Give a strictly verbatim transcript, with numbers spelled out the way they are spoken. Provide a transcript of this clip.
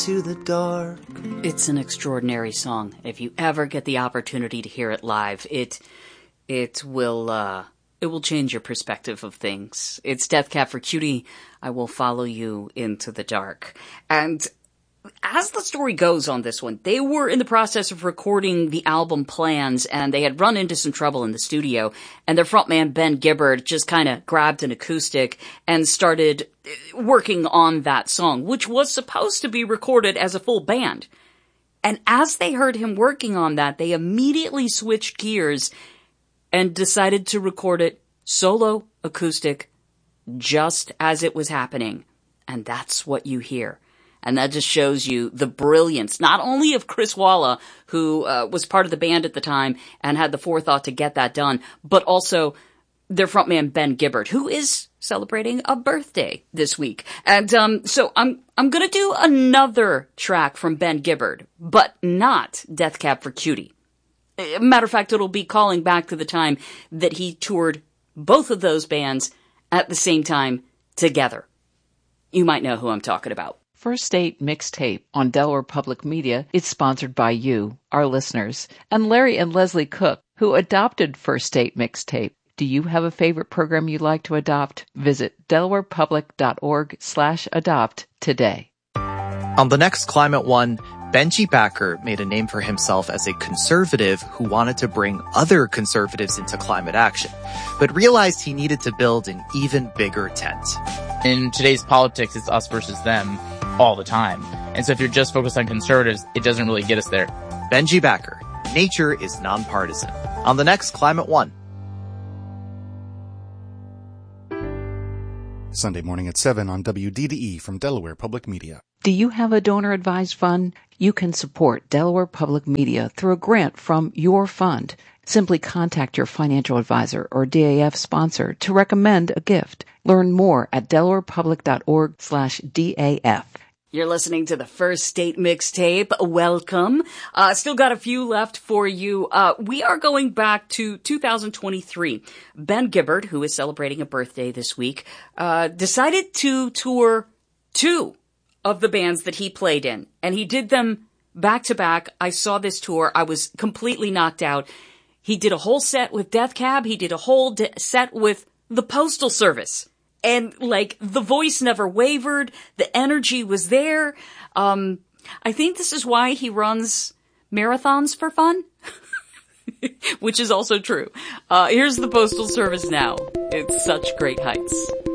To the dark. It's an extraordinary song. If you ever get the opportunity to hear it live, it it will uh, it will change your perspective of things. It's Death Cab for Cutie. I Will Follow You Into the Dark. And as the story goes on this one, they were in the process of recording the album plans, and they had run into some trouble in the studio, and their frontman Ben Gibbard just kind of grabbed an acoustic and started working on that song, which was supposed to be recorded as a full band. And as they heard him working on that, they immediately switched gears and decided to record it solo acoustic just as it was happening. And that's what you hear. And that just shows you the brilliance, not only of Chris Walla, who uh, was part of the band at the time and had the forethought to get that done, but also their frontman Ben Gibbard, who is celebrating a birthday this week. And um, so I'm I'm gonna do another track from Ben Gibbard, but not Death Cab for Cutie. Matter of fact, it'll be calling back to the time that he toured both of those bands at the same time together. You might know who I'm talking about. First State Mixtape on Delaware Public Media is sponsored by you, our listeners, and Larry and Leslie Cook, who adopted First State Mixtape. Do you have a favorite program you'd like to adopt? Visit delawarepublic.org slash adopt today. On the next Climate One, Benji Backer made a name for himself as a conservative who wanted to bring other conservatives into climate action, but realized he needed to build an even bigger tent. In today's politics, it's us versus them all the time. And so if you're just focused on conservatives, it doesn't really get us there. Benji Backer, nature is nonpartisan. On the next Climate One. Sunday morning at seven on W D D E from Delaware Public Media. Do you have a donor-advised fund? You can support Delaware Public Media through a grant from your fund. Simply contact your financial advisor or D A F sponsor to recommend a gift. Learn more at delawarepublic.org slash DAF. You're listening to the First State Mixtape. Welcome. Uh, still got a few left for you. Uh, we are going back to two thousand twenty-three. Ben Gibbard, who is celebrating a birthday this week, uh, decided to tour two of the bands that he played in. And he did them back to back. I saw this tour. I was completely knocked out. He did a whole set with Death Cab. He did a whole de- set with the Postal Service. And, like, the voice never wavered. The energy was there. Um, I think this is why he runs marathons for fun. Which is also true. Uh, here's the Postal Service now. It's such great heights.